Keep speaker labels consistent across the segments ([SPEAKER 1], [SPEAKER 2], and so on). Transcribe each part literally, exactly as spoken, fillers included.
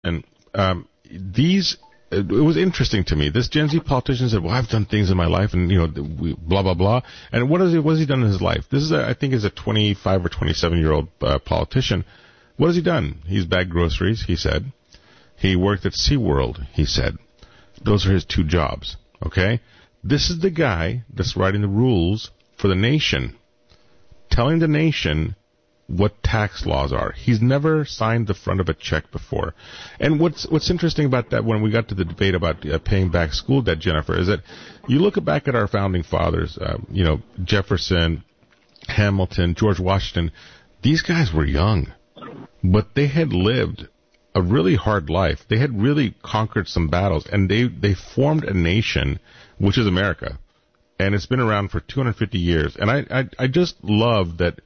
[SPEAKER 1] And um, these, it was interesting to me. This Gen Z politician said, well, I've done things in my life and, you know, we, blah, blah, blah. And what, is he, what has he done in his life? This is, a, I think, is a twenty-five or twenty-seven-year-old uh, politician. What has he done? He's bagged groceries, he said. He worked at SeaWorld, he said. Those are his two jobs, okay? This is the guy that's writing the rules for the nation, telling the nation what tax laws are. He's never signed the front of a check before. And what's what's interesting about that, when we got to the debate about uh, paying back school debt, Jennifer, is that you look back at our founding fathers, uh, you know, Jefferson, Hamilton, George Washington. These guys were young, but they had lived a really hard life. They had really conquered some battles, and they, they formed a nation, which is America. And it's been around for two hundred fifty years. And I, I, I just love that,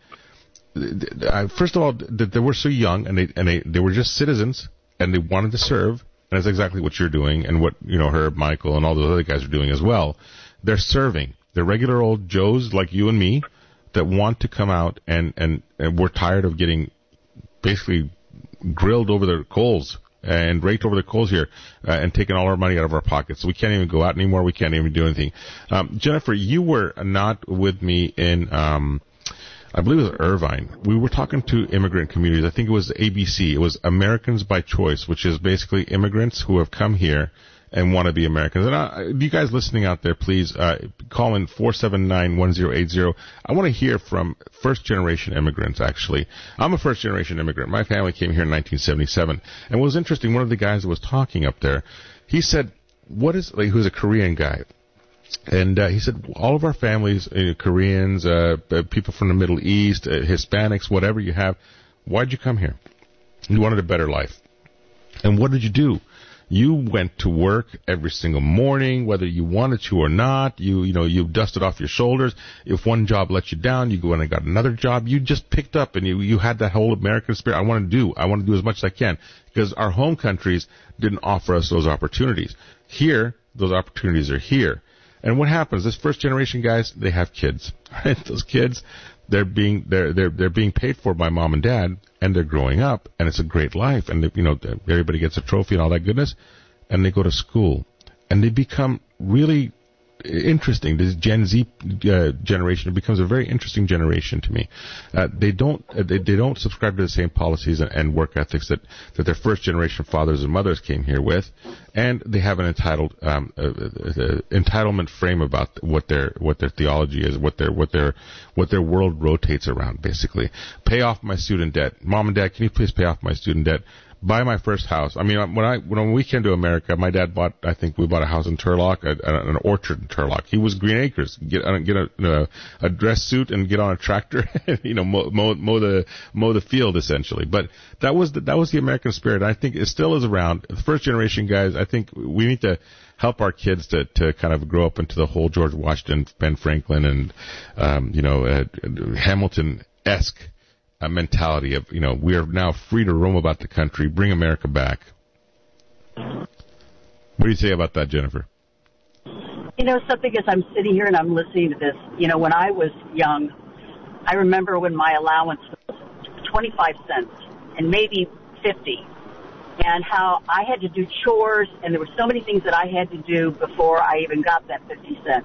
[SPEAKER 1] I, first of all, that they were so young, and they, and they, they were just citizens, and they wanted to serve. And that's exactly what you're doing, and what, you know, Herb, Michael, and all those other guys are doing as well. They're serving. They're regular old Joes like you and me that want to come out, and, and, and we're tired of getting basically grilled over the coals and raked over the coals here uh, and taking all our money out of our pockets. So we can't even go out anymore. We can't even do anything. Um, Jennifer, you were not with me in, um, I believe it was Irvine. We were talking to immigrant communities. I think it was A B C. It was Americans by Choice, which is basically immigrants who have come here and want to be Americans. And uh, you guys listening out there, please uh, call in four seven nine, one zero eight zero. I want to hear from first-generation immigrants, actually. I'm a first-generation immigrant. My family came here in nineteen seventy-seven. And what was interesting, one of the guys that was talking up there, he said, what is, like, who's a Korean guy, and uh, he said, all of our families, uh, Koreans, uh, people from the Middle East, uh, Hispanics, whatever you have, why'd you come here? You wanted a better life. And what did you do? You went to work every single morning, whether you wanted to or not. You, you know, you dusted off your shoulders. If one job let you down, you go and got another job. You just picked up, and you, you had that whole American spirit. I want to do, I want to do as much as I can, because our home countries didn't offer us those opportunities. Here, those opportunities are here. And what happens? This first generation guys, they have kids. Right? Those kids, they're being they're they're they're being paid for by mom and dad, and they're growing up, and it's a great life, and they, you know, everybody gets a trophy and all that goodness, and they go to school, and they become really interesting. This Gen Z uh, generation, it becomes a very interesting generation to me. Uh, they don't uh, they, they don't subscribe to the same policies and, and work ethics that, that their first generation fathers and mothers came here with, and they have an entitled um, uh, uh, entitlement frame about what their what their theology is, what their what their what their world rotates around. Basically, pay off my student debt. Mom and Dad, can you please pay off my student debt? Buy my first house. I mean, when I when we came to America, my dad bought. I think we bought a house in Turlock, a, a, an orchard in Turlock. He was Green Acres. Get get a, a, a dress suit and get on a tractor. you know, mow, mow, mow the mow the field essentially. But that was the, that was the American spirit. I think it still is around. The first generation guys. I think we need to help our kids to to kind of grow up into the whole George Washington, Ben Franklin, and um, you know uh, Hamilton-esque a mentality of, you know, we are now free to roam about the country, bring America back. What do you say about that, Jennifer?
[SPEAKER 2] You know, something as I'm sitting here and I'm listening to this, you know, when I was young, I remember when my allowance was twenty-five cents and maybe fifty, and how I had to do chores, and there were so many things that I had to do before I even got that fifty cents.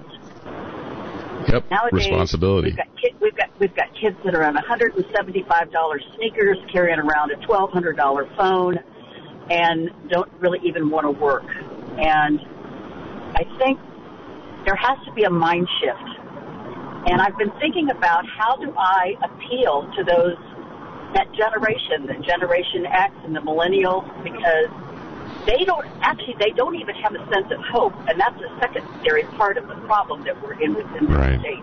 [SPEAKER 1] Yep,
[SPEAKER 2] nowadays,
[SPEAKER 1] responsibility.
[SPEAKER 2] We've got, kid, we've got we've got kids that are on one hundred seventy-five dollars sneakers, carrying around a twelve hundred dollars phone, and don't really even want to work. And I think there has to be a mind shift. And I've been thinking about, how do I appeal to those, that generation, the Generation X and the millennials, because they don't, actually, they don't even have a sense of hope, and that's a secondary part of the problem that we're in within the
[SPEAKER 1] right.
[SPEAKER 2] state.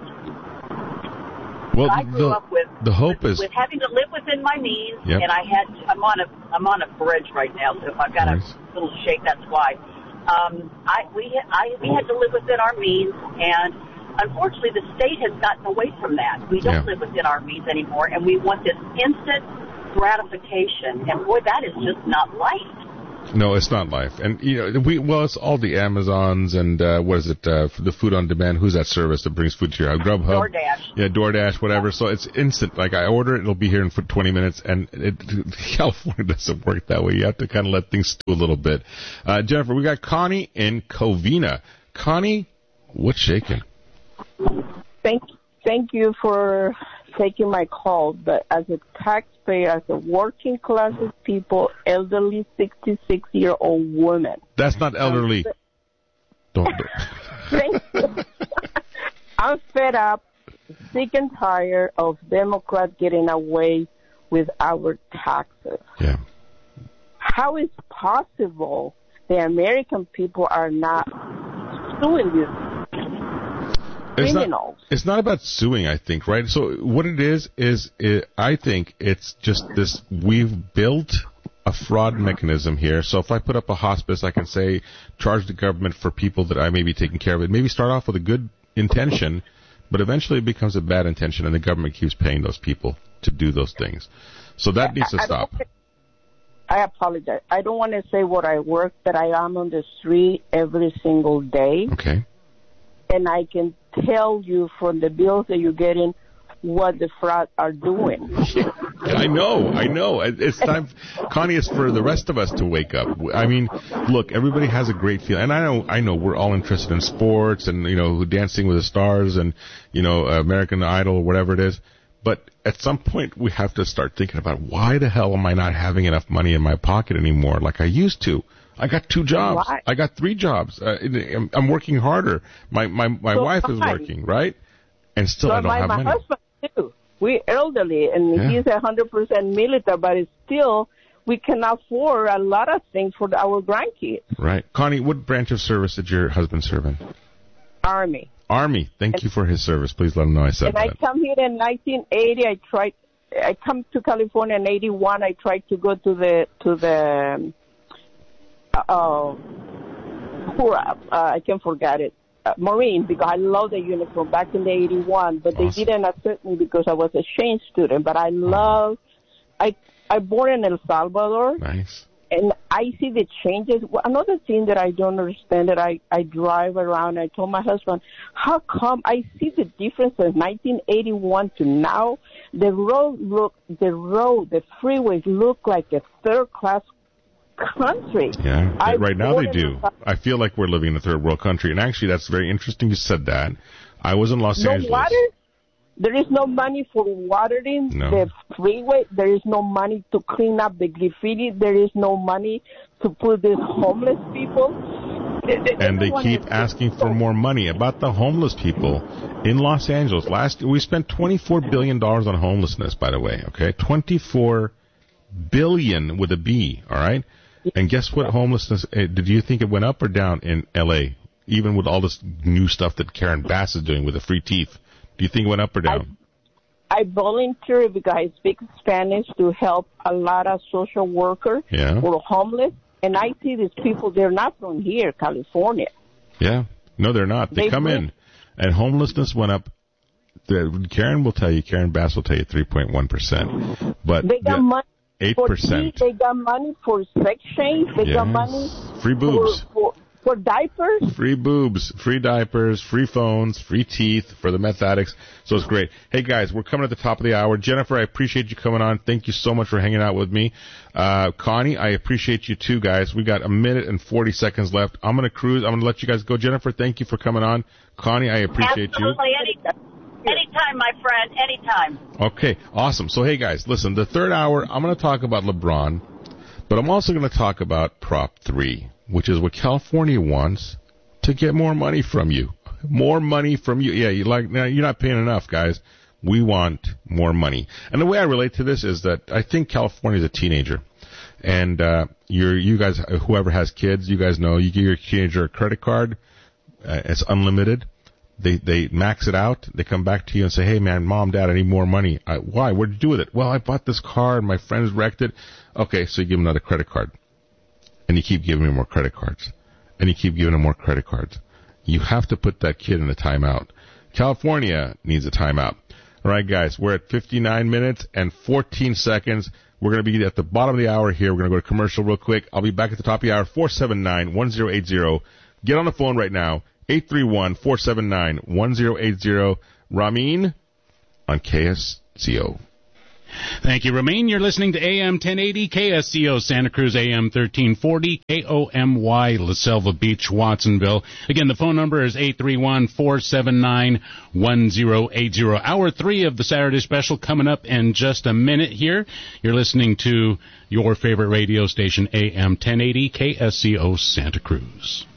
[SPEAKER 1] Well,
[SPEAKER 2] I grew
[SPEAKER 1] the,
[SPEAKER 2] up with
[SPEAKER 1] the hope
[SPEAKER 2] with,
[SPEAKER 1] is
[SPEAKER 2] with having to live within my means,
[SPEAKER 1] yep.
[SPEAKER 2] and I had, I'm on a, I'm on a bridge right now, so if I've got nice. a little shake, that's why. Um, I, we, I, we had to live within our means, and unfortunately, the state has gotten away from that. We don't yeah. live within our means anymore, and we want this instant gratification, and boy, that is just not life.
[SPEAKER 1] No, it's not life. And, you know, we, well, it's all the Amazons and, uh, what is it, uh, the food on demand. Who's that service that brings food to your house? Grubhub?
[SPEAKER 2] DoorDash.
[SPEAKER 1] Yeah, DoorDash, whatever. So it's instant. Like, I order it, it'll be here in twenty minutes. And it, California doesn't work that way. You have to kind of let things stew a little bit. Uh, Jennifer, we got Connie in Covina. Connie, what's shaking?
[SPEAKER 3] Thank, thank you for taking my call, but as a taxpayer, as a working class of people, elderly sixty-six-year-old woman.
[SPEAKER 1] That's not elderly.
[SPEAKER 3] Um,
[SPEAKER 1] Don't do
[SPEAKER 3] Thank you. I'm fed up, sick and tired of Democrats getting away with our taxes.
[SPEAKER 1] Yeah.
[SPEAKER 3] How is possible the American people are not suing these
[SPEAKER 1] It's
[SPEAKER 3] criminals?
[SPEAKER 1] not, it's not about suing, I think, right? So what it is, is it, I think it's just this, we've built a fraud mechanism here. So if I put up a hospice, I can say, charge the government for people that I may be taking care of. It maybe start off with a good intention, but eventually it becomes a bad intention, and the government keeps paying those people to do those things. So that needs to
[SPEAKER 3] I, I
[SPEAKER 1] stop.
[SPEAKER 3] I apologize. I don't want to say what I work, but I am on the street every single day.
[SPEAKER 1] Okay.
[SPEAKER 3] And I can tell you from the bills that you're getting what the fraud are doing.
[SPEAKER 1] I know, I know. It's time, Connie, it's for the rest of us to wake up. I mean, look, everybody has a great feeling, and I know, I know, we're all interested in sports and, you know, Dancing with the Stars and, you know, American Idol or whatever it is. But at some point, we have to start thinking about, why the hell am I not having enough money in my pocket anymore like I used to? I got two jobs.
[SPEAKER 3] Why?
[SPEAKER 1] I got three jobs. Uh, I'm, I'm working harder. My my my
[SPEAKER 3] So
[SPEAKER 1] wife is
[SPEAKER 3] fine.
[SPEAKER 1] working, right? And still,
[SPEAKER 3] So
[SPEAKER 1] I don't
[SPEAKER 3] my,
[SPEAKER 1] have
[SPEAKER 3] my
[SPEAKER 1] money.
[SPEAKER 3] husband too. We're elderly, and
[SPEAKER 1] Yeah.
[SPEAKER 3] he's a hundred percent military, but it's still we can afford a lot of things for our grandkids.
[SPEAKER 1] Right, Connie. What branch of service did your husband serve in?
[SPEAKER 3] Army.
[SPEAKER 1] Army. Thank you for his service. Please let him know I said
[SPEAKER 3] And I
[SPEAKER 1] that.
[SPEAKER 3] come here in nineteen eighty. I tried. I come to California in eighty-one. I tried to go to the to the. Um, uh, uh, I can't forget it. Uh, Marine, because I love the uniform back in the eighty-one, but they
[SPEAKER 1] Awesome.
[SPEAKER 3] didn't accept me because I was a exchange student. But I love. I I born in El Salvador.
[SPEAKER 1] Nice.
[SPEAKER 3] And I see the changes. Well, another thing that I don't understand that I, I drive around, I told my husband, how come I see the difference in nineteen eighty-one to now? The road look, the road, the freeways look like a third class country.
[SPEAKER 1] Yeah.
[SPEAKER 3] I
[SPEAKER 1] right now they
[SPEAKER 3] born in
[SPEAKER 1] do.
[SPEAKER 3] El-
[SPEAKER 1] I feel like we're living in a third world country, and actually, that's very interesting. You said that. I was in Los
[SPEAKER 3] No
[SPEAKER 1] Angeles.
[SPEAKER 3] water. There is no money for watering
[SPEAKER 1] No.
[SPEAKER 3] the freeway. There is no money to clean up the graffiti. There is no money to put these homeless people. They- they-
[SPEAKER 1] And they
[SPEAKER 3] everyone
[SPEAKER 1] keep
[SPEAKER 3] is-
[SPEAKER 1] asking for more money. About the homeless people in Los Angeles, last we spent twenty-four billion dollars on homelessness, by the way, okay? twenty-four billion with a B, all right? And guess what homelessness, eh, did you think it went up or down in L A? Even with all this new stuff that Karen Bass is doing with the free teeth. Do you think it went up or down?
[SPEAKER 3] I volunteer because I speak Spanish to help a lot of social workers
[SPEAKER 1] Yeah.
[SPEAKER 3] who are homeless. And I see these people, they're not from here, California.
[SPEAKER 1] Yeah. No, they're not. They,
[SPEAKER 3] They
[SPEAKER 1] come
[SPEAKER 3] went-
[SPEAKER 1] in. And homelessness went up. The, Karen will tell you, Karen Bass will tell you three point one percent. But
[SPEAKER 3] They got
[SPEAKER 1] the
[SPEAKER 3] money
[SPEAKER 1] eight
[SPEAKER 3] for
[SPEAKER 1] percent.
[SPEAKER 3] tea, they got money for sex change, they got
[SPEAKER 1] Yes.
[SPEAKER 3] money
[SPEAKER 1] Free boobs.
[SPEAKER 3] For, for, for diapers.
[SPEAKER 1] Free boobs, free diapers, free phones, free teeth for the meth addicts. So it's great. Hey guys, we're coming at the top of the hour. Jennifer, I appreciate you coming on. Thank you so much for hanging out with me. Uh, Connie, I appreciate you too, guys. We got a minute and forty seconds left. I'm going to cruise. I'm going to let you guys go. Jennifer, thank you for coming on. Connie, I appreciate
[SPEAKER 2] Absolutely. Any, anytime, my friend. Anytime.
[SPEAKER 1] you. Okay, awesome. So hey guys, listen, the third hour, I'm going to talk about LeBron, but I'm also going to talk about Prop three, which is what California wants to get more money from you. More money from you. Yeah, you like, now you're not paying enough, guys. We want more money. And the way I relate to this is that I think California is a teenager. And, uh, you're, you guys, whoever has kids, you guys know, you give your teenager a credit card, uh, it's unlimited. They, they max it out. They come back to you and say, hey man, mom, dad, I need more money. I, why? What did you do with it? Well, I bought this car and my friends wrecked it. Okay, so you give them another credit card. And you keep giving him more credit cards. And you keep giving him more credit cards. You have to put that kid in a timeout. California needs a timeout. All right, guys, we're at fifty-nine minutes and fourteen seconds. We're going to be at the bottom of the hour here. We're going to go to commercial real quick. I'll be back at the top of the hour, four seven nine, one zero eight zero. Get on the phone right now, eight three one, four seven nine, one zero eight zero. Ramin on K S C O.
[SPEAKER 4] Thank you, Ramin. You're listening to A M ten eighty, K S C O, Santa Cruz, A M thirteen forty, K O M Y, La Selva Beach, Watsonville. Again, the phone number is eight three one, four seven nine, one zero eight zero. Hour three of the Saturday Special coming up in just a minute here. You're listening to your favorite radio station, A M ten eighty, K S C O, Santa Cruz.